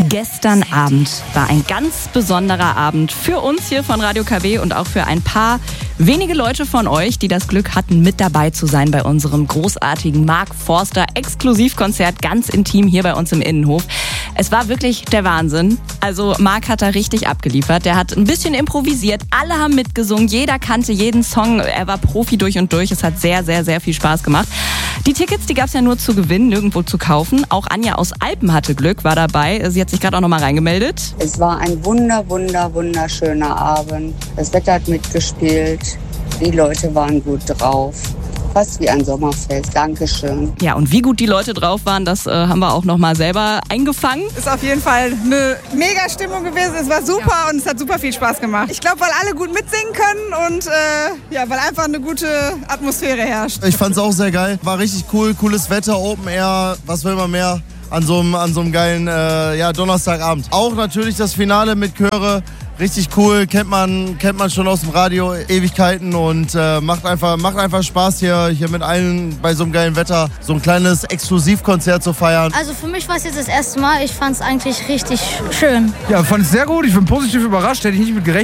Gestern Abend war ein ganz besonderer Abend für uns hier von Radio KW und auch für ein paar wenige Leute von euch, die das Glück hatten, mit dabei zu sein bei unserem großartigen Mark Forster Exklusivkonzert, ganz intim hier bei uns im Innenhof. Es war wirklich der Wahnsinn. Also Mark hat da richtig abgeliefert. Der hat ein bisschen improvisiert, alle haben mitgesungen, jeder kannte jeden Song. Er war Profi durch und durch. Es hat sehr, sehr, sehr viel Spaß gemacht. Die Tickets, die gab es ja nur zu gewinnen, nirgendwo zu kaufen. Auch Anja aus Alpen hatte Glück, war dabei. Sie hat sich gerade auch nochmal reingemeldet. Es war ein wunderschöner Abend. Das Wetter hat mitgespielt. Die Leute waren gut drauf. Fast wie ein Sommerfest. Dankeschön. Ja, und wie gut die Leute drauf waren, das haben wir auch nochmal selber eingefangen. Ist auf jeden Fall eine mega Stimmung gewesen. Es war super und es hat super viel Spaß gemacht. Ich glaube, weil alle gut mitsingen können und weil einfach eine gute Atmosphäre herrscht. Ich fand es auch sehr geil. War richtig cool. Cooles Wetter, Open Air. Was will man mehr an so einem geilen Donnerstagabend. Auch natürlich das Finale mit Chöre. Richtig cool, kennt man schon aus dem Radio Ewigkeiten und macht einfach Spaß hier mit allen bei so einem geilen Wetter so ein kleines Exklusivkonzert zu feiern. Also für mich war es jetzt das erste Mal, ich fand es eigentlich richtig schön. Ja, fand es sehr gut, ich bin positiv überrascht, hätte ich nicht mit gerechnet.